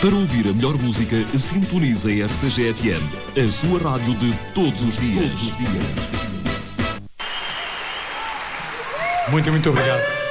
Para ouvir a melhor música, sintonize a RCG-FM, a sua rádio de todos os dias. Muito obrigado.